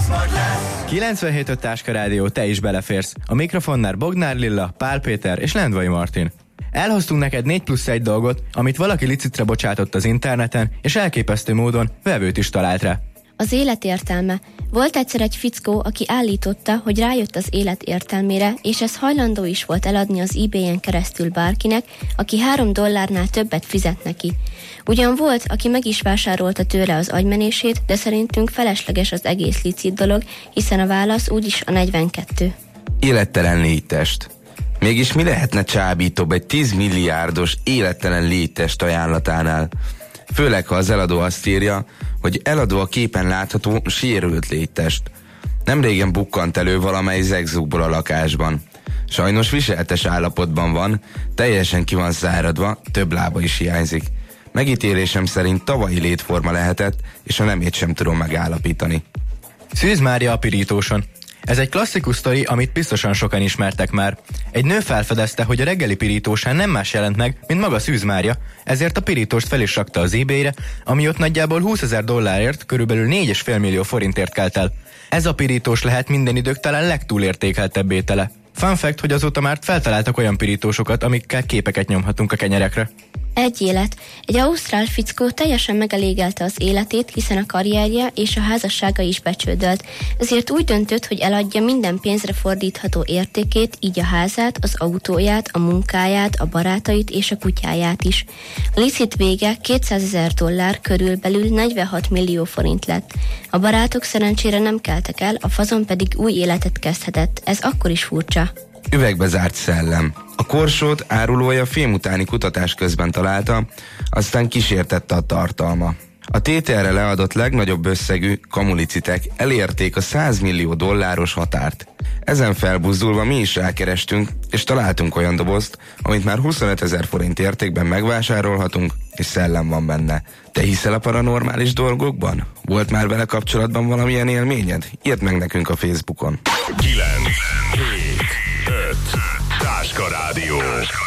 az majd lesz. 97.5 Táska Rádió, te is beleférsz. A mikrofonnál Bognár Lilla, Pál Péter és Lendvai Martin. Elhoztunk neked 4+1 dolgot, amit valaki licitre bocsátott az interneten, és elképesztő módon vevőt is talált rá. Az élet értelme. Volt egyszer egy fickó, aki állította, hogy rájött az élet értelmére, és ez hajlandó is volt eladni az eBay-en keresztül bárkinek, aki $3 többet fizet neki. Ugyan volt, aki meg is vásárolta tőle az agymenését, de szerintünk felesleges az egész licit dolog, hiszen a válasz úgyis a 42. Élettelen légytest. Mégis mi lehetne csábítóbb egy 10 milliárdos élettelen légytest ajánlatánál? Főleg, ha az eladó azt írja, hogy eladó a képen látható sérült légytest. Nemrégen bukkant elő valamely zegzugból a lakásban. Sajnos viseltes állapotban van, teljesen ki van száradva, több lába is hiányzik. Megítélésem szerint tavalyi létforma lehetett, és a nemét sem tudom megállapítani. Szűz Mária a pirítóson. Ez egy klasszikus sztori, amit biztosan sokan ismertek már. Egy nő felfedezte, hogy a reggeli pirítósán nem más jelent meg, mint maga Szűz Mária, ezért a pirítóst fel is rakta az eBay-re, ami ott nagyjából $20,000 körülbelül 4,5 millió forintért kelt el. Ez a pirítós lehet minden idők talán legtúlértékeltebb étele. Fun fact, hogy azóta már feltaláltak olyan pirítósokat, amikkel képeket nyomhatunk a kenyerekre. Egy élet. Egy ausztrál fickó teljesen megelégelte az életét, hiszen a karrierje és a házassága is becsődölt. Ezért úgy döntött, hogy eladja minden pénzre fordítható értékét, így a házát, az autóját, a munkáját, a barátait és a kutyáját is. A licit vége $200,000 körülbelül 46 millió forint lett. A barátok szerencsére nem keltek el, a fazon pedig új életet kezdhetett. Ez akkor is furcsa. Üvegbe zárt szellem. A korsót árulója fém utáni kutatás közben találta, aztán kísértette a tartalma. A TTR-re leadott legnagyobb összegű kamulicitek elérték a $100 millió határt. Ezen felbuzdulva mi is rákerestünk, és találtunk olyan dobozt, amit már 25,000 forint értékben megvásárolhatunk, és szellem van benne. Te hiszel a paranormális dolgokban? Volt már vele kapcsolatban valamilyen élményed? Írd meg nekünk a Facebookon. 9, 7, 5. Táska Rádió.